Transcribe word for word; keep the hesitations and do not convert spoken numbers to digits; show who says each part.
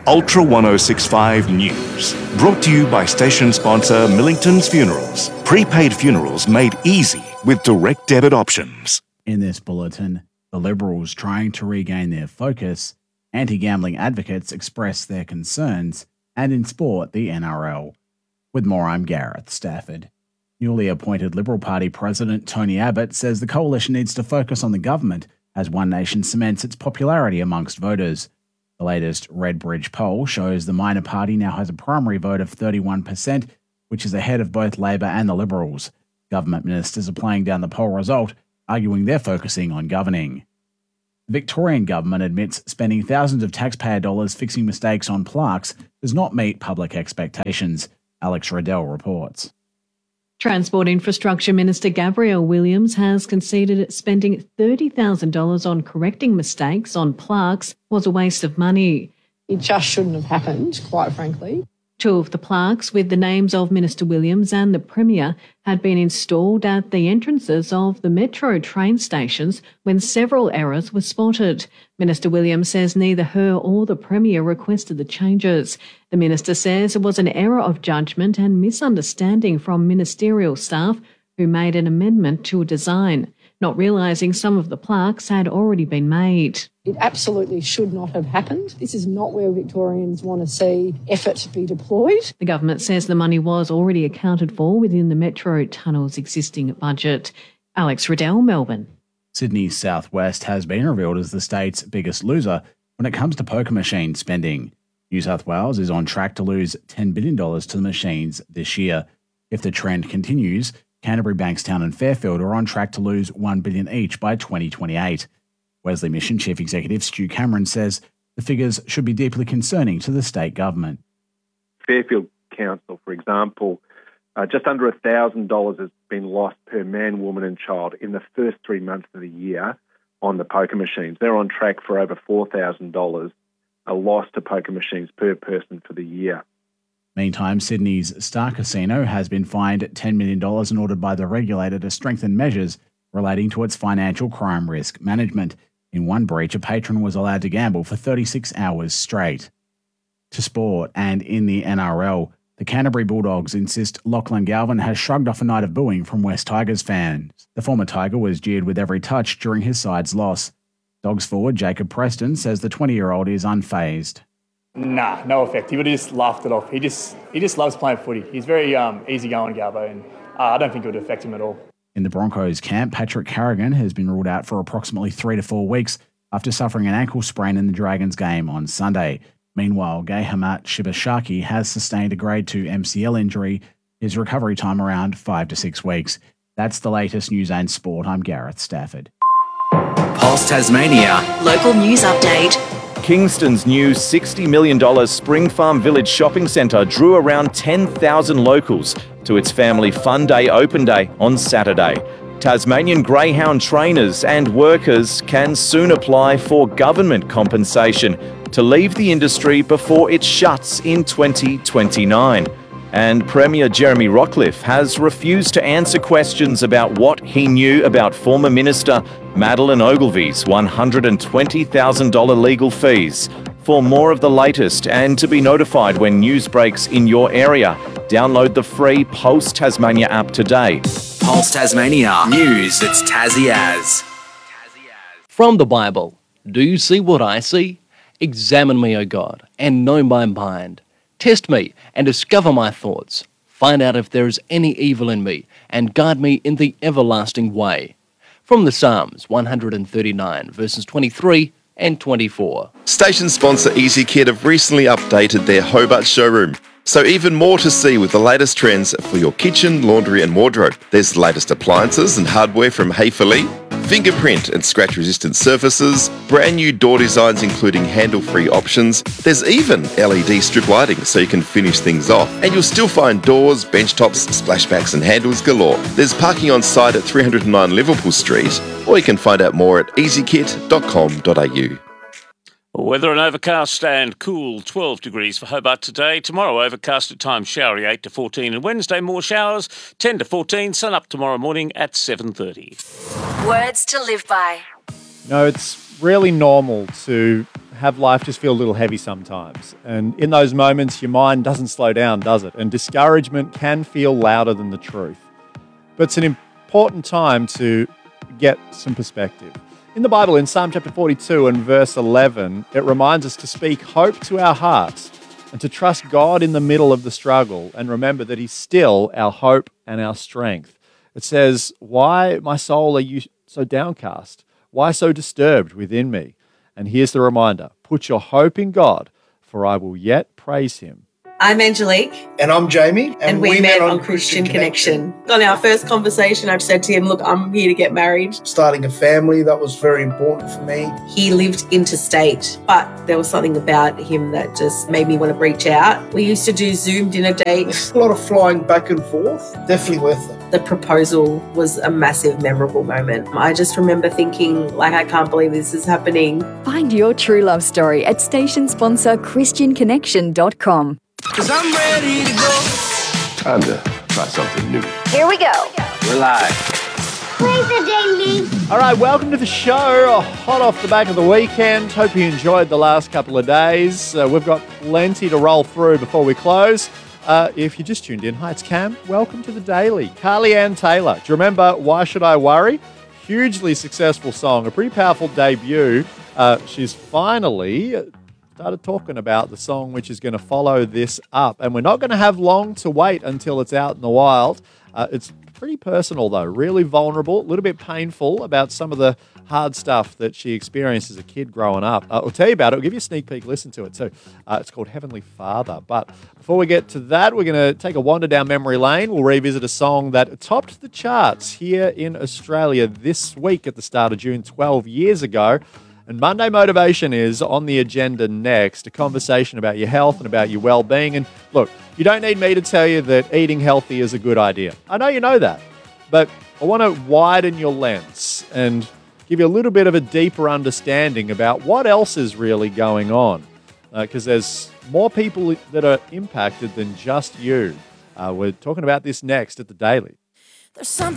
Speaker 1: Ultra ten sixty-five News. Brought to you by station sponsor Millington's Funerals. Prepaid funerals made easy with direct debit options.
Speaker 2: In this bulletin, the Liberals trying to regain their focus, anti-gambling advocates express their concerns, and in sport, the N R L. With more, I'm Gareth Stafford. Newly appointed Liberal Party President Tony Abbott says the coalition needs to focus on the government as One Nation cements its popularity amongst voters. The latest Redbridge poll shows the minor party now has a primary vote of thirty-one percent, which is ahead of both Labor and the Liberals. Government ministers are playing down the poll result, arguing they're focusing on governing. The Victorian government admits spending thousands of taxpayer dollars fixing mistakes on plaques does not meet public expectations. Alex Riddell reports.
Speaker 3: Transport Infrastructure Minister Gabrielle Williams has conceded spending thirty thousand dollars on correcting mistakes on plaques was a waste of money.
Speaker 4: It just shouldn't have happened, quite frankly.
Speaker 3: Two of the plaques with the names of Minister Williams and the Premier had been installed at the entrances of the metro train stations when several errors were spotted. Minister Williams says neither her or the Premier requested the changes. The Minister says it was an error of judgment and misunderstanding from ministerial staff who made an amendment to a design, not realising some of the plaques had already been made.
Speaker 4: It absolutely should not have happened. This is not where Victorians want to see effort be deployed.
Speaker 3: The government says the money was already accounted for within the Metro Tunnel's existing budget. Alex Riddell, Melbourne.
Speaker 2: Sydney's Southwest has been revealed as the state's biggest loser when it comes to poker machine spending. New South Wales is on track to lose ten billion dollars to the machines this year. If the trend continues, Canterbury, Bankstown and Fairfield are on track to lose one billion dollars each by twenty twenty-eight. Wesley Mission Chief Executive Stu Cameron says the figures should be deeply concerning to the state government.
Speaker 5: Fairfield Council, for example, uh, just under one thousand dollars has been lost per man, woman and child in the first three months of the year on the poker machines. They're on track for over four thousand dollars a loss to poker machines per person for the year.
Speaker 2: Meantime, Sydney's Star Casino has been fined ten million dollars and ordered by the regulator to strengthen measures relating to its financial crime risk management. In one breach, a patron was allowed to gamble for thirty-six hours straight. To sport, and in the N R L, the Canterbury Bulldogs insist Lachlan Galvin has shrugged off a night of booing from West Tigers fans. The former Tiger was jeered with every touch during his side's loss. Dogs forward Jacob Preston says the twenty-year-old is unfazed.
Speaker 6: Nah, no effect. He would have just laughed it off. He just he just loves playing footy. He's very um, easygoing, Galvo, and uh, I don't think it would affect him at all.
Speaker 2: In the Broncos camp, Patrick Carrigan has been ruled out for approximately three to four weeks after suffering an ankle sprain in the Dragons game on Sunday. Meanwhile, Gehamat Shibashaki has sustained a grade two M C L injury. His recovery time around five to six weeks. That's the latest news and sport. I'm Gareth Stafford.
Speaker 7: Pulse Tasmania.
Speaker 8: Local news update.
Speaker 9: Kingston's new sixty million dollars Spring Farm Village shopping centre drew around ten thousand locals to its Family Fun Day Open Day on Saturday. Tasmanian greyhound trainers and workers can soon apply for government compensation to leave the industry before it shuts in twenty twenty-nine. And Premier Jeremy Rockliff has refused to answer questions about what he knew about former Minister Madeleine Ogilvy's one hundred twenty thousand dollars legal fees. For more of the latest and to be notified when news breaks in your area, download the free Pulse Tasmania app today.
Speaker 7: Pulse Tasmania. News that's Tassie as.
Speaker 10: From the Bible, do you see what I see? Examine me, O God, and know my mind. Test me and discover my thoughts. Find out if there is any evil in me, and guide me in the everlasting way. From the Psalms one thirty-nine, verses twenty-three and twenty-four.
Speaker 11: Station sponsor EasyKit have recently updated their Hobart showroom. So even more to see with the latest trends for your kitchen, laundry and wardrobe. There's the latest appliances and hardware from Hayfully, fingerprint and scratch-resistant surfaces, brand new door designs including handle-free options. There's even L E D strip lighting so you can finish things off. And you'll still find doors, bench tops, splashbacks and handles galore. There's parking on site at three oh nine Liverpool Street, or you can find out more at easy kit dot com dot a u.
Speaker 12: Weather and overcast and cool, twelve degrees for Hobart today. Tomorrow overcast at times showery, eight to fourteen. And Wednesday more showers, ten to fourteen. Sun up tomorrow morning at seven thirty.
Speaker 8: Words to live by.
Speaker 13: No, it's really normal to
Speaker 8: have life just feel a little heavy sometimes. And in those moments, your mind doesn't slow down, does it? And discouragement can feel louder than the truth. But it's an important time to get some perspective. In the Bible, in Psalm chapter forty-two and verse eleven, it reminds us to speak hope to our hearts and to trust God in the middle of the struggle and remember that He's still our hope and our strength. It says, "Why, my soul, are you so downcast? Why so disturbed within me?" And here's the reminder, put your hope in God, for I will yet praise Him.
Speaker 13: I'm Angelique.
Speaker 14: And I'm Jamie.
Speaker 13: And, and we, we met, met on Christian, Christian Connection. Connection. On our first conversation, I've said to him, look, I'm here to get married.
Speaker 14: Starting a family, that was very important for me.
Speaker 13: He lived interstate, but there was something about him that just made me want to reach out. We used to do Zoom dinner dates.
Speaker 14: A lot of flying back and forth. Definitely worth it.
Speaker 13: The proposal was a massive, memorable moment. I just remember thinking, like, I can't believe this is happening.
Speaker 15: Find your true love story at station sponsor christian connection dot com.
Speaker 16: Cause I'm ready to go.
Speaker 17: Time to try something new.
Speaker 18: Here we go.
Speaker 17: We're live.
Speaker 18: Play the ding.
Speaker 8: All right, welcome to the show. Hot off the back of the weekend. Hope you enjoyed the last couple of days. Uh, we've got plenty to roll through before we close. Uh, if you just tuned in, hi, it's Cam. Welcome to the Daily. Carly Ann Taylor. Do you remember Why Should I Worry? Hugely successful song, a pretty powerful debut. Uh, she's finally started talking about the song which is going to follow this up. And we're not going to have long to wait until it's out in the wild. Uh, it's pretty personal, though, really vulnerable, a little bit painful about some of the hard stuff that she experienced as a kid growing up. Uh, I'll tell you about it. I'll give you a sneak peek. Listen to it, too. Uh, it's called Heavenly Father. But before we get to that, we're going to take a wander down memory lane. We'll revisit a song that topped the charts here in Australia this week at the start of June, twelve years ago. And Monday Motivation is on the agenda next, a conversation about your health and about your well-being. And look, you don't need me to tell you that eating healthy is a good idea. I know you know that, but I want to widen your lens and give you a little bit of a deeper understanding about what else is really going on, because uh, there's more people that are impacted than just you. Uh, we're talking about this next at The Daily.
Speaker 19: There's something